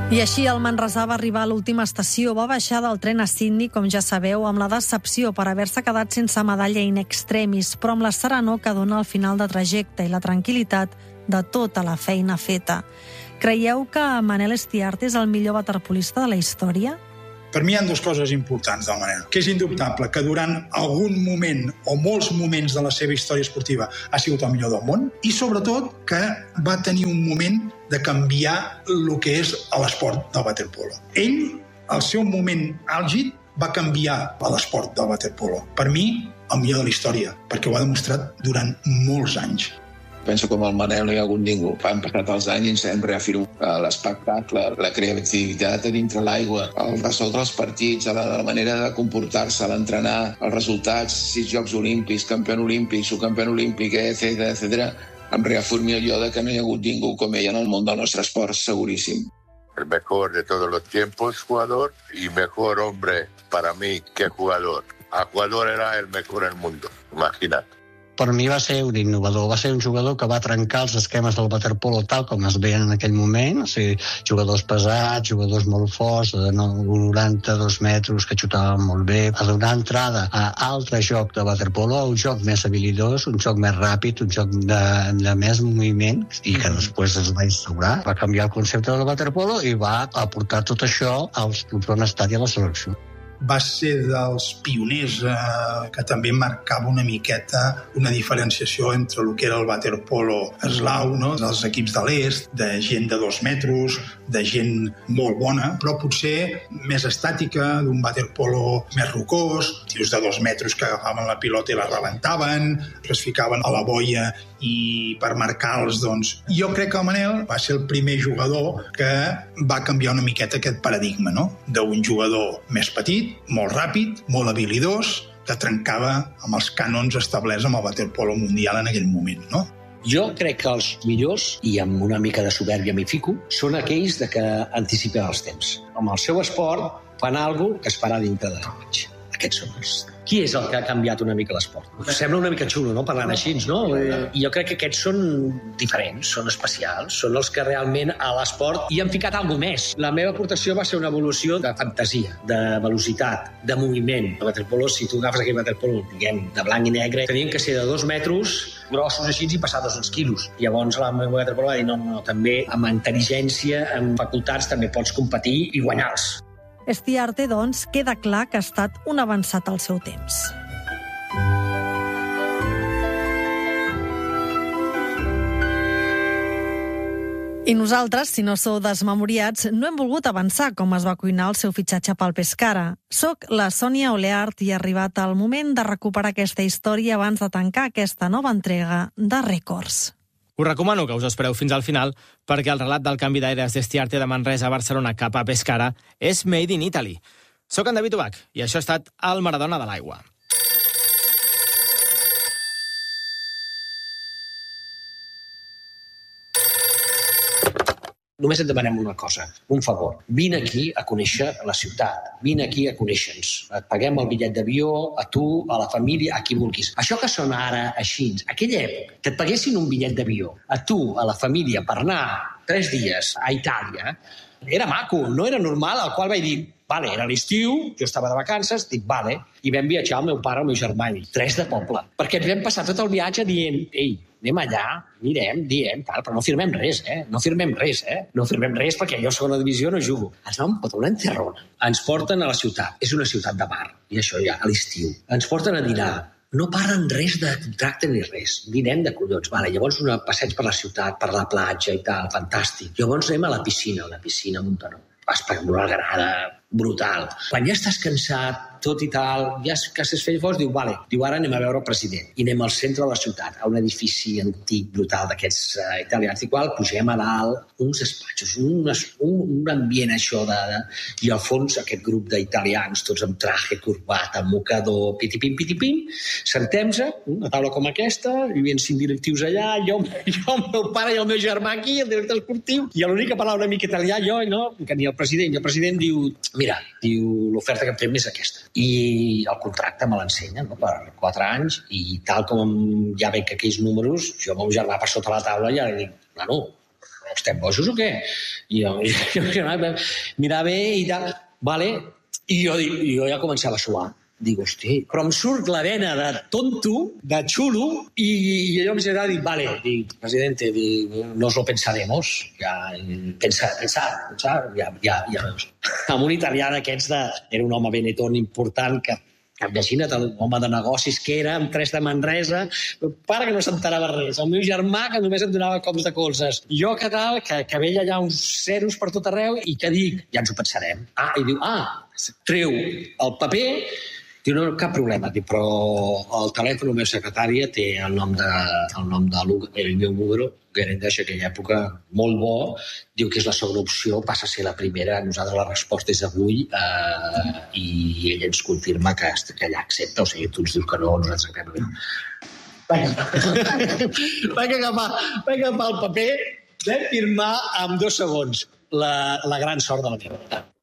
I així el manresà va arribar a l'última estació, va baixar del tren a Sydney, com ja sabeu, amb la decepció per haver-se quedat sense medalla in extremis, però amb la serenor que dona al final de trajecte i la tranquil·litat de tota la feina feta. Creieu que Manel Estiarte és el millor waterpolista de la història? Per mi hi ha dues coses importants del Manel, que és indubtable que durant algun moment o molts moments de la seva història esportiva ha sigut el millor del món i sobretot que va tenir un moment de canviar el que és l'esport del waterpolo. Ell, al seu moment àlgid, va canviar l'esport del waterpolo. Per mi, el millor de la història, perquè ho ha demostrat durant molts anys. Penso que amb el Manel no hi ha hagut ningú. Han passat els anys i ens hem reafirmat l'espectacle, la creativitat a dintre l'aigua, el resoldre els partits, la manera de comportar-se, l'entrenar, els resultats, 6 Jocs Olímpics, campió olímpic, subcampió olímpic, etc. Em reafirmo jo de que no hi ha hagut ningú com ell en el món del nostre esport, seguríssim. El mejor de todos los tiempos, jugador, y mejor hombre para mí que jugador. El jugador era el mejor del mundo, imagina't. Per mi va ser un innovador, va ser un jugador que va trencar els esquemes del waterpolo tal com es veien en aquell moment, o sigui, jugadors pesats, jugadors molt forts, de 92 metres, que xutaven molt bé, a donar entrada a altre joc de waterpolo, a un joc més habilidós, un joc més ràpid, un joc de més moviment, i que després es va instaurar. Va canviar el concepte del waterpolo i va aportar tot això als clubs on està i a la selecció. Va ser dels pioners que també marcava una miqueta una diferenciació entre el que era el waterpolo eslau, no? dels equips de l'est, de gent de 2 metres, de gent molt bona, però potser més estàtica, d'un waterpolo més rocós, tios de 2 metres que agafaven la pilota i la rebentaven, que es ficaven a la boia i per marcar-los, doncs... Jo crec que el Manel va ser el primer jugador que va canviar una miqueta aquest paradigma, no? D'un jugador més petit, molt ràpid, molt habilidós, que trencava amb els cànons establerts amb el waterpolo mundial en aquell moment, no? Jo crec que els millors, i amb una mica de supèrbia m'hi fico, són aquells de que anticipen els temps. Amb el seu esport fan alguna cosa que es farà dintre de l'any. Aquests són els... Qui és el que ha canviat una mica l'esport? Sembla una mica xulo, no?, parlant així, no? I jo crec que aquests són diferents, són especials, són els que realment a l'esport hi han ficat alguna més. La meva aportació va ser una evolució de fantasia, de velocitat, de moviment. El waterpolo, si tu agafes aquell waterpolo, diguem, de blanc i negre, tenien que ser de 2 metres, grossos així i passar-los uns quilos. Llavors la meva waterpolo va dir, no, també amb intel·ligència, amb facultats, també pots competir i guanyar-los. Estiarte, doncs, queda clar que ha estat un avançat al seu temps. I nosaltres, si no sou desmemoriats, no hem volgut avançar com es va cuinar el seu fitxatge pel Pescara. Soc la Sònia Oleart i ha arribat el moment de recuperar aquesta història abans de tancar aquesta nova entrega de Rècords. Us recomano que us espereu fins al final perquè el relat del canvi d'aires d'Estiarte de Manresa a Barcelona cap a Pescara és made in Italy. Soc en David Ubach i això ha estat el Maradona de l'aigua. Només et demanem una cosa, un favor. Vine aquí a conèixer la ciutat. Vine aquí a conèixer-nos. Et paguem el bitllet d'avió, a tu, a la família, a qui vulguis. Això que sona ara així, aquella època, que et paguessin un bitllet d'avió, a tu, a la família, per anar 3 dies a Itàlia, era maco, no era normal, al qual vaig dir, vale, era l'estiu, jo estava de vacances, dic, vale, i vam viatjar el meu pare, el meu germà, i 3 de poble. Perquè ens vam passar tot el viatge dient, ei, anem allà, mirem, diem, tal, però no firmem res, No firmem res perquè jo a segona divisió no jugo. Ens vam fotre una enterrona. Ens porten a la ciutat. És una ciutat de mar, i això ja, a l'estiu. Ens porten a dinar. No parlen res de contracte ni res. Dinem de collons. Vale, llavors un passeig per la ciutat, per la platja i tal, fantàstic. Llavors anem a la piscina a Montanó. Espectacular, grada, brutal. Quan ja estàs cansat, tot i tal, ja que s'es feia fos, diu, vale, ara anem a veure el president. I anem al centre de la ciutat, a un edifici antic, brutal, d'aquests italians, i qual pugem a dalt, uns despatxos, un ambient això i al fons aquest grup d'italians, tots amb traje, corbata, mocador, pitipim, sentem-se, una taula com aquesta, hi havia 5 directius allà, jo, el meu pare i el meu germà aquí, el director esportiu, i l'únic que parlava una mica italià, jo, no, que ni el president. I el president diu, mira, l'oferta que em fem és aquesta. I el contracte me l'ensenya, no?, per 4 anys, i tal com ja veig aquells números, jo amb el meu germà per sota la taula ja li dic, bueno, estem bojos o què? I jo mirava i tal, vale, i jo ja començava a suar. Dic, hosti, però em surt la vena de tonto, de xulo, i allò em generava, dic, vale, dic, presidente, nos lo pensaremos, ja, pensar, ja veus. Amb un italià d'aquests, era un home benetton important, que imagina't l'home de negocis que era, amb 3 de Manresa, pare que no s'enterava res, el meu germà que només em donava cops de colzes, jo que tal, que veia allà uns zeros per tot arreu, i que dic, ja ens ho pensarem. I diu, treu el paper. Diu, no, cap problema, però el telèfon, la meva secretària, té el nom de el meu número, que era d'aquella època molt bo, diu que és la segona opció, passa a ser la primera, nosaltres la resposta és avui, i ell ens confirma que ella accepta, o sigui, tu ens dius que no, nosaltres acceptem. Vaig agafar el paper, vam firmar en 2 segons la gran sort de la meva vida.